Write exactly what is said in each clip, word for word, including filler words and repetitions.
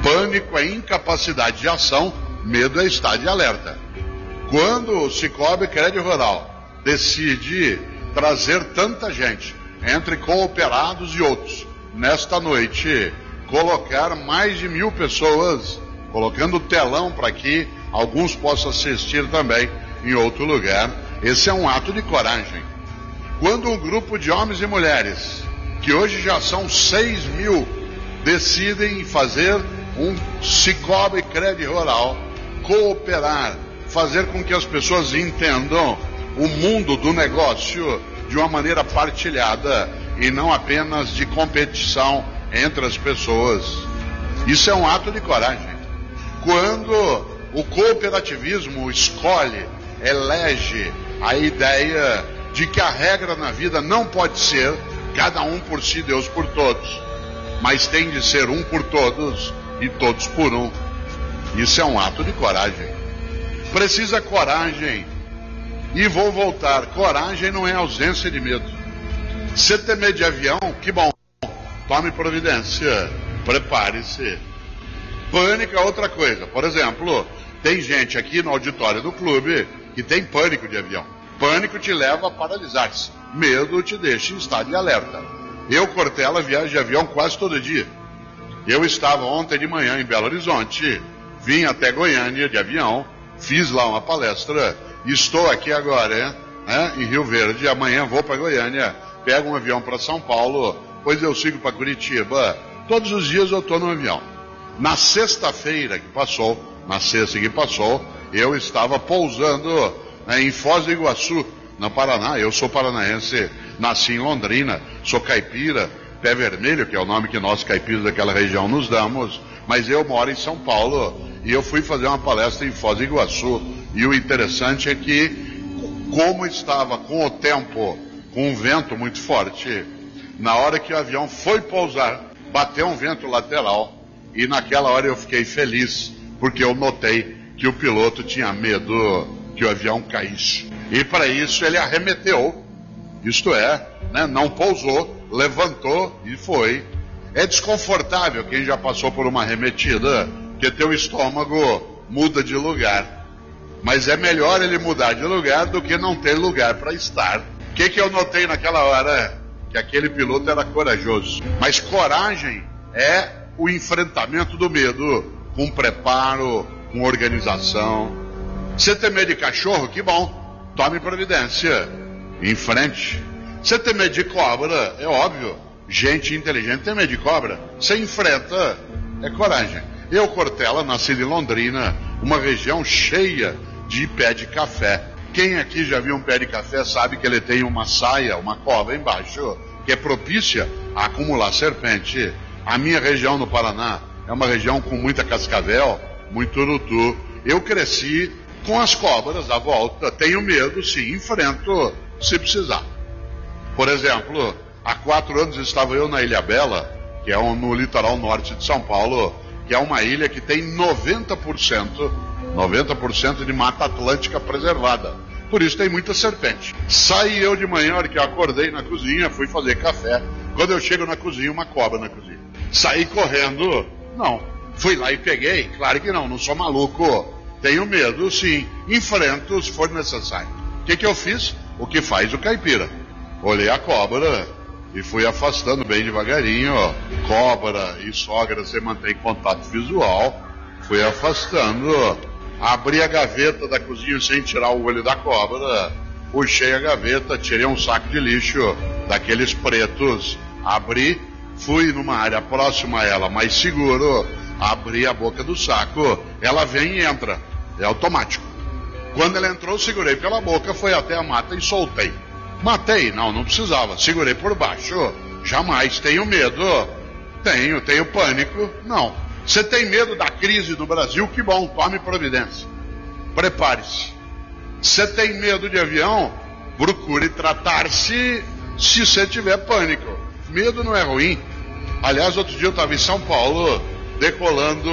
Pânico é incapacidade de ação, medo é estar de alerta. Quando o Cicobi Crédito Rural decide trazer tanta gente, entre cooperados e outros, nesta noite, colocar mais de mil pessoas, colocando telão para que alguns possam assistir também em outro lugar, esse é um ato de coragem. Quando um grupo de homens e mulheres, que hoje já são seis mil, decidem fazer um Cicobi Crédito Rural, cooperar, fazer com que as pessoas entendam o mundo do negócio de uma maneira partilhada e não apenas de competição entre as pessoas. Isso é um ato de coragem. Quando o cooperativismo escolhe, elege a ideia de que a regra na vida não pode ser cada um por si, Deus por todos, mas tem de ser um por todos e todos por um. Isso é um ato de coragem. Precisa coragem. E vou voltar, coragem não é ausência de medo. Se ter medo de avião, que bom, tome providência, prepare-se. Pânico é outra coisa. Por exemplo, tem gente aqui no auditório do clube que tem pânico de avião. Pânico te leva a paralisar-se, medo te deixa em estado de alerta. Eu, Cortella, viajo de avião quase todo dia. Eu estava ontem de manhã em Belo Horizonte, vim até Goiânia de avião, fiz lá uma palestra, estou aqui agora, né, em Rio Verde, amanhã vou para Goiânia, pego um avião para São Paulo, depois eu sigo para Curitiba, todos os dias eu estou no avião. Na sexta-feira que passou, na sexta que passou, eu estava pousando, né, em Foz do Iguaçu, no Paraná. Eu sou paranaense, nasci em Londrina, sou caipira, pé vermelho, que é o nome que nós caipiras daquela região nos damos, mas eu moro em São Paulo e eu fui fazer uma palestra em Foz do Iguaçu. E o interessante é que, como estava com o tempo, com um vento muito forte, na hora que o avião foi pousar, bateu um vento lateral e naquela hora eu fiquei feliz, porque eu notei que o piloto tinha medo que o avião caísse. E para isso ele arremeteu, isto é, né, não pousou, levantou e foi. É desconfortável quem já passou por uma arremetida, que teu estômago muda de lugar. Mas é melhor ele mudar de lugar do que não ter lugar para estar. O que, que eu notei naquela hora? Que aquele piloto era corajoso. Mas coragem é o enfrentamento do medo, com preparo, com organização. Você tem medo de cachorro? Que bom, tome providência, em frente. Você tem medo de cobra? É óbvio, gente inteligente tem medo de cobra. Você enfrenta, é coragem. Eu, Cortella, nasci em Londrina, uma região cheia de pé de café. Quem aqui já viu um pé de café sabe que ele tem uma saia, uma cova embaixo, que é propícia a acumular serpente. A minha região no Paraná é uma região com muita cascavel, muito urutu. Eu cresci com as cobras à volta, tenho medo, sim, enfrento se precisar. Por exemplo, há quatro anos estava eu na Ilha Bela, que é um, no litoral norte de São Paulo, que é uma ilha que tem noventa por cento, noventa por cento de mata atlântica preservada. Por isso tem muita serpente. Saí eu de manhã, hora que eu acordei na cozinha, fui fazer café. Quando eu chego na cozinha, uma cobra na cozinha. Saí correndo? Não. Fui lá e peguei? Claro que não, não sou maluco. Tenho medo, sim. Enfrento se for necessário. O que, que eu fiz? O que faz o caipira. Olhei a cobra e fui afastando bem devagarinho. Ó. Cobra e sogra, você mantém contato visual. Fui afastando. Abri a gaveta da cozinha sem tirar o olho da cobra. Puxei a gaveta, tirei um saco de lixo daqueles pretos. Abri, fui numa área próxima a ela, mais seguro. Abri a boca do saco. Ela vem e entra. É automático. Quando ela entrou, segurei pela boca, foi até a mata e soltei. Matei? Não, não precisava. Segurei por baixo. Jamais. Tenho medo? Tenho. Tenho pânico? Não. Você tem medo da crise no Brasil? Que bom, tome providência. Prepare-se. Você tem medo de avião? Procure tratar-se se você tiver pânico. Medo não é ruim. Aliás, outro dia eu estava em São Paulo, decolando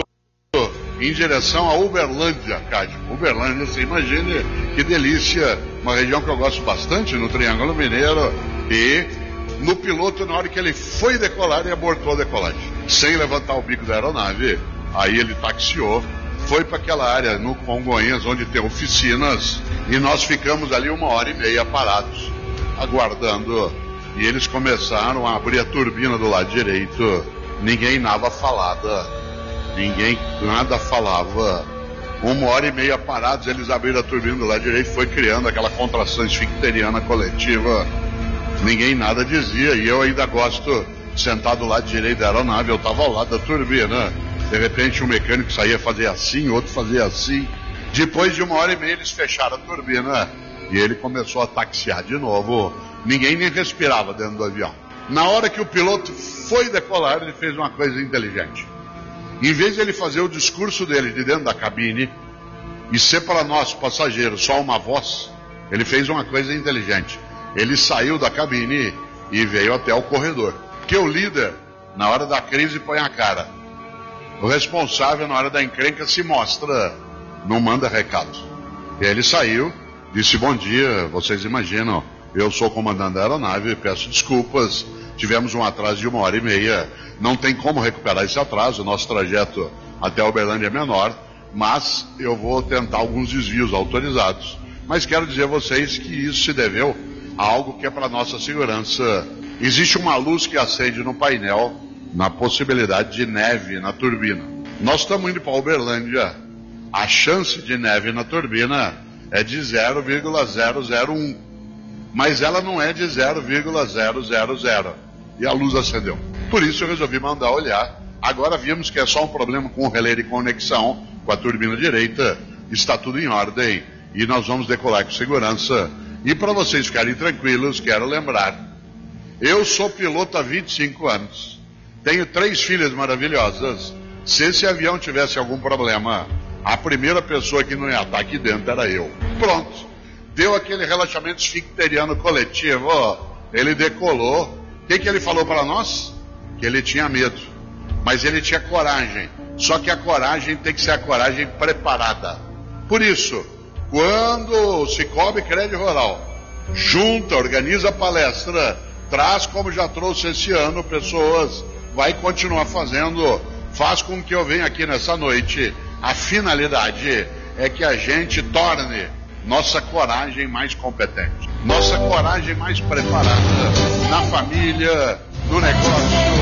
em direção a Uberlândia, Cádio. Uberlândia, você imagine que delícia, uma região que eu gosto bastante, no Triângulo Mineiro. E no piloto, na hora que ele foi decolar, ele abortou a decolagem, sem levantar o bico da aeronave. Aí ele taxiou, foi para aquela área no Congonhas, onde tem oficinas, e nós ficamos ali uma hora e meia parados, aguardando. E eles começaram a abrir a turbina do lado direito. Ninguém nada falava, ninguém nada falava. Uma hora e meia parados, eles abriram a turbina do lado direito, foi criando aquela contração esfincteriana coletiva. Ninguém nada dizia, e eu ainda gosto, sentado do lado direito da aeronave, eu estava ao lado da turbina. De repente um mecânico saía fazer assim, outro fazia assim. Depois de uma hora e meia eles fecharam a turbina e ele começou a taxiar de novo. Ninguém nem respirava dentro do avião. Na hora que o piloto foi decolar, ele fez uma coisa inteligente. Em vez de ele fazer o discurso dele de dentro da cabine e ser para nós passageiros só uma voz, ele fez uma coisa inteligente. Ele saiu da cabine e veio até o corredor. Porque o líder, na hora da crise, põe a cara. O responsável, na hora da encrenca, se mostra, não manda recado. E aí ele saiu, disse: bom dia, vocês imaginam, eu sou o comandante da aeronave, peço desculpas, tivemos um atraso de uma hora e meia, não tem como recuperar esse atraso, o nosso trajeto até Uberlândia é menor, mas eu vou tentar alguns desvios autorizados. Mas quero dizer a vocês que isso se deveu a algo que é para nossa segurança. Existe uma luz que acende no painel, na possibilidade de neve na turbina. Nós estamos indo para Uberlândia, a chance de neve na turbina é de zero vírgula zero zero um, mas ela não é de zero vírgula zero zero zero, e a luz acendeu. Por isso eu resolvi mandar olhar. Agora vimos que é só um problema com o relé de conexão com a turbina direita, está tudo em ordem e nós vamos decolar com segurança. E para vocês ficarem tranquilos, quero lembrar, eu sou piloto há vinte e cinco anos, tenho três filhas maravilhosas. Se esse avião tivesse algum problema, a primeira pessoa que não ia estar aqui dentro era eu. Pronto, deu aquele relaxamento esfincteriano coletivo, ele decolou. O que, que ele falou para nós? Que ele tinha medo, mas ele tinha coragem. Só que a coragem tem que ser a coragem preparada. Por isso, quando o Cicobi Crédito Rural junta, organiza palestra, traz, como já trouxe esse ano, pessoas, vai continuar fazendo, faz com que eu venha aqui nessa noite. A finalidade é que a gente torne nossa coragem mais competente, nossa coragem mais preparada na família, no negócio,